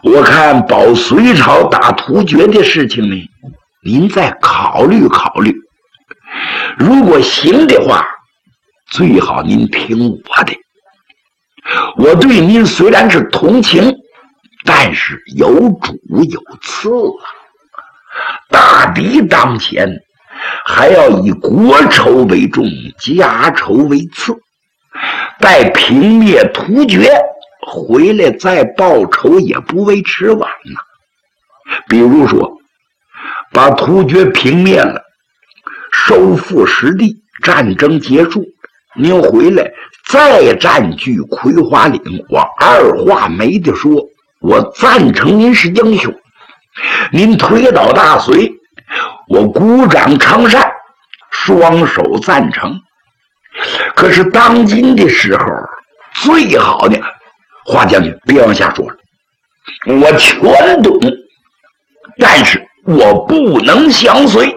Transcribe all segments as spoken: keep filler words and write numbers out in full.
我看保隋朝打突厥的事情呢，您再考虑考虑。如果行的话，最好您听我的。我对您虽然是同情，但是有主有次啊。大敌当前，还要以国仇为重，家仇为次。待平灭突厥回来再报仇也不为迟晚呐。比如说把突厥平灭了，收复失地，战争结束，您回来再占据葵花岭，我二话没得说，我赞成您是英雄。您推倒大隋，我鼓掌称善，双手赞成。可是当今的时候，最好的华将军别往下说了，我全懂，但是我不能相随。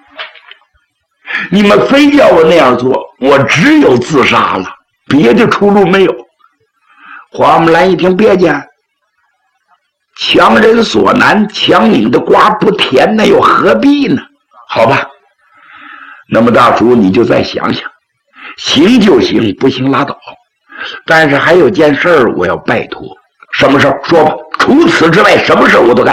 你们非叫我那样做，我只有自杀了，别的出路没有。花木兰一听，别介，强人所难，强拧的瓜不甜，那又何必呢？好吧，那么大叔你就再想想，行就行，不行拉倒。但是还有件事儿我要拜托。什么事儿？说吧。除此之外，什么事儿我都干。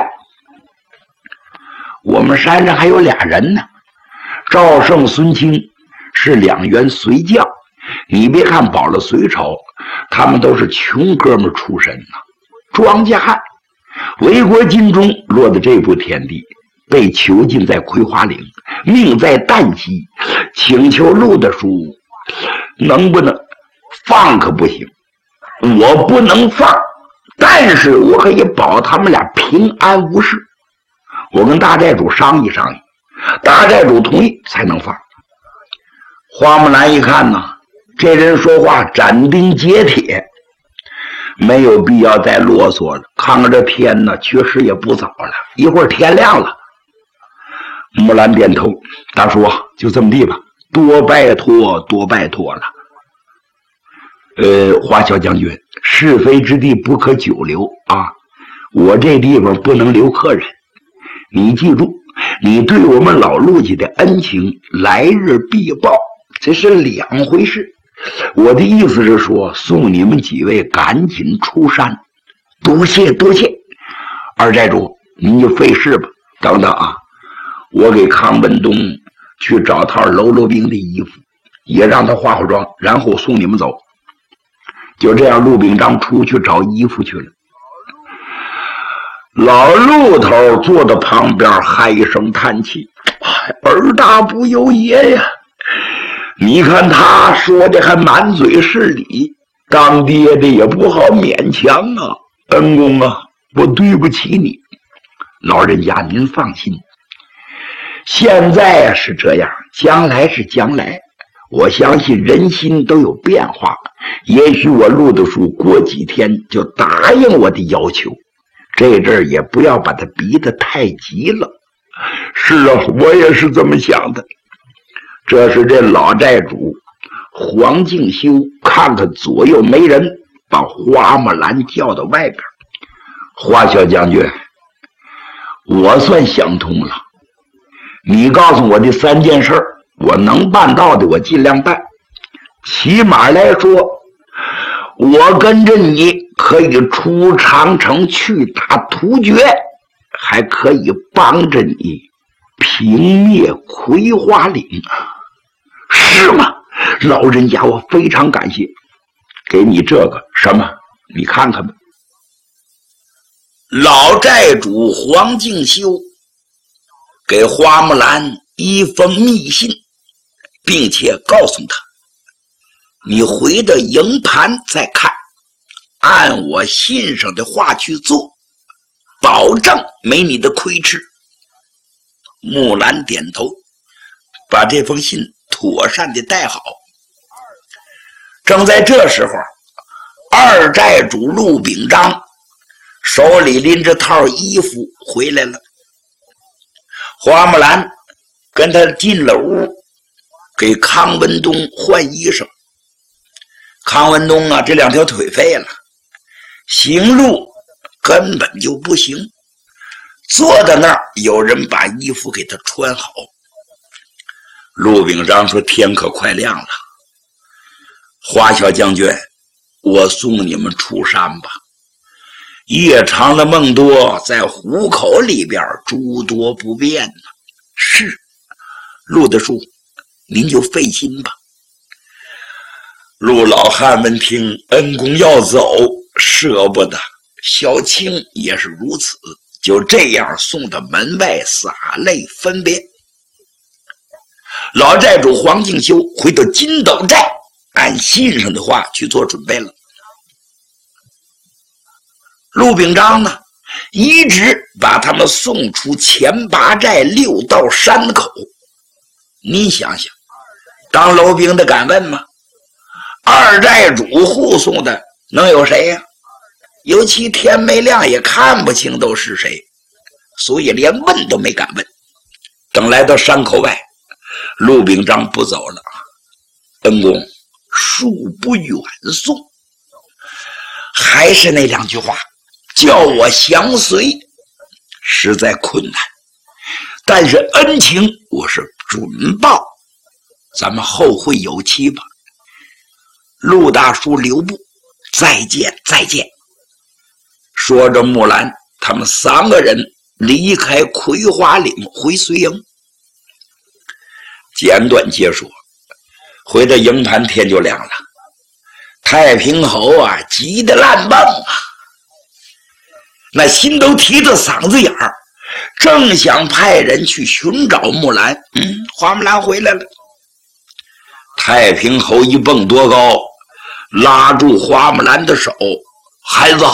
我们山上还有俩人呢，赵胜、孙清是两员隋将。你别看保了隋朝，他们都是穷哥们出身呐，庄稼汉。为国尽忠，落得这步田地，被囚禁在葵花岭，命在旦夕。请求陆大叔能不能放？可不行，我不能放，但是我可以保他们俩平安无事。我跟大寨主商议商议，大寨主同意才能放。花木兰一看呢，这人说话斩钉截铁，没有必要再啰嗦了。看看这天呢，确实也不早了，一会儿天亮了。木兰点头，大叔就这么地吧，多拜托多拜托了。呃，花小将军，是非之地不可久留啊！我这地方不能留客人，你记住，你对我们老陆家的恩情，来日必报，这是两回事。我的意思是说，送你们几位赶紧出山。多谢多谢，二寨主您就费事吧。等等啊，我给康文东去找套喽啰兵的衣服，也让他化化妆，然后送你们走。就这样，陆秉章出去找衣服去了。老陆头坐在旁边唉声叹气：“儿大不由爷呀！你看他说的还满嘴是理，当爹的也不好勉强啊。恩公啊，我对不起你。老人家您放心，现在是这样，将来是将来。我相信人心都有变化，也许我陆大叔过几天就答应我的要求，这阵儿也不要把他逼得太急了。”是啊，我也是这么想的。这是这老寨主黄敬修看看左右没人，把花木兰叫到外边。花小将军，我算想通了，你告诉我的三件事，我能办到的我尽量办。起码来说，我跟着你可以出长城去打突厥，还可以帮着你平灭葵花岭。是吗？老人家，我非常感谢。给你这个什么，你看看吧。老寨主黄敬修给花木兰一封密信，并且告诉他，你回到营盘再看，按我信上的话去做，保证没你的亏吃。木兰点头，把这封信妥善的带好。正在这时候，二寨主陆秉章手里拎着套衣服回来了。花木兰跟他进了屋，给康文东换衣裳。康文东啊，这两条腿废了，行路根本就不行。坐在那儿，有人把衣服给他穿好。陆秉章说：“天可快亮了，华小将军，我送你们出山吧。夜长的梦多，在虎口里边诸多不便呢。”是，陆大叔，您就费心吧。陆老汉闻听恩公要走，舍不得。小青也是如此，就这样送到门外洒泪分别。老寨主黄敬修回到金斗寨，按信上的话去做准备了。陆秉章呢，一直把他们送出前八寨六道山口。你想想，当楼兵的敢问吗？二寨主护送的能有谁呀、啊？尤其天没亮也看不清都是谁，所以连问都没敢问。等来到山口外，陆秉章不走了。恩公，恕不远送。还是那两句话，叫我降随，实在困难。但是恩情我是准报，咱们后会有期吧。陆大叔留步，再见再见。说着，木兰他们三个人离开葵花岭回绥营。简短结束，回到营盘天就亮了。太平侯啊，急得烂蹦啊，那心都提到嗓子眼儿，正想派人去寻找木兰。嗯，花木兰回来了。太平侯一蹦多高，拉住花木兰的手：“孩子，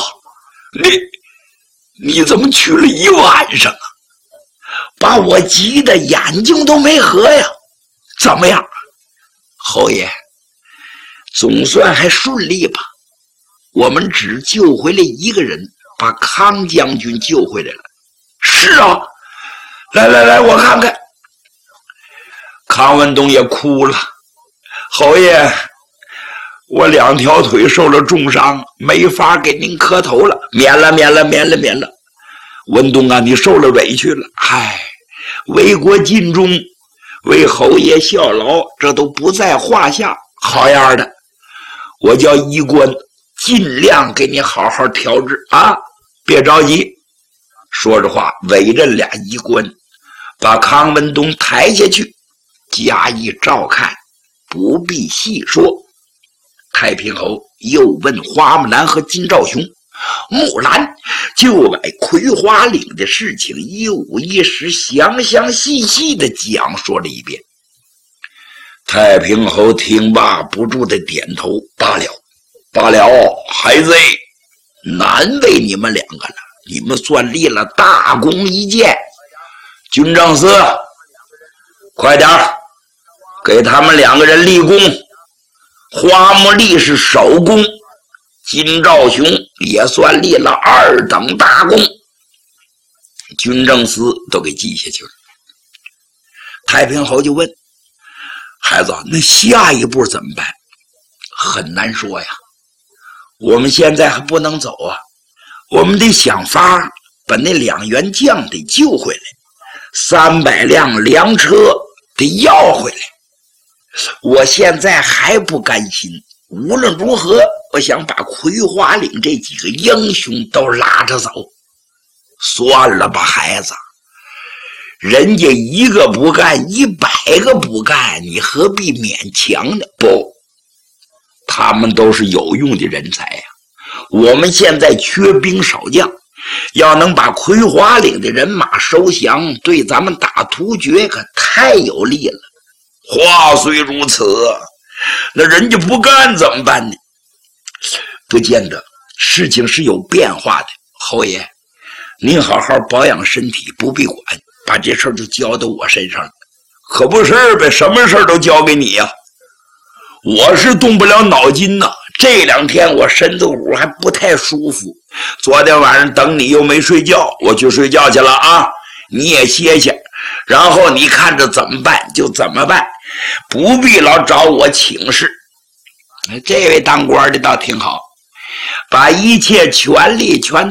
你你怎么去了一晚上啊？把我急得眼睛都没合呀！怎么样，侯爷？总算还顺利吧？我们只救回来一个人，把康将军救回来了。”“是啊，来来来，我看看。”康文东也哭了：“侯爷，我两条腿受了重伤，没法给您磕头了。免了免了免了免了。文东啊，你受了委屈了。唉，为国尽忠，为侯爷效劳，这都不在话下。好样的，我叫医官尽量给你好好调治啊，别着急。”说着话，委任俩医官把康文东抬下去，加以照看，不必细说。太平侯又问花木兰和金兆雄，木兰就把葵花岭的事情一五一十详详细细的讲说了一遍。太平侯听罢不住的点头：“罢了罢了，孩子，难为你们两个了，你们算立了大功一件。军政司，快点给他们两个人立功。花木立是首功，金兆雄也算立了二等大功。”军政司都给记下去了。太平侯就问：“孩子，那下一步怎么办？”“很难说呀，我们现在还不能走啊，我们得想法把那两员将得救回来，三百辆粮车得要回来。我现在还不甘心，无论如何，我想把葵花岭这几个英雄都拉着走。”“算了吧，孩子，人家一个不干，一百个不干，你何必勉强呢？不，他们都是有用的人才呀、啊。我们现在缺兵少将，要能把葵花岭的人马收降，对咱们打突厥可太有利了。话虽如此，那人家不干怎么办呢？”“不见得，事情是有变化的。侯爷，您好好保养身体，不必管，把这事儿就交到我身上了。”“可不是呗，什么事儿都交给你呀、啊。我是动不了脑筋呐，这两天我身子骨还不太舒服。昨天晚上等你又没睡觉，我去睡觉去了啊，你也歇歇，然后你看着怎么办就怎么办，不必老找我请示。”这位当官的倒挺好，把一切权力全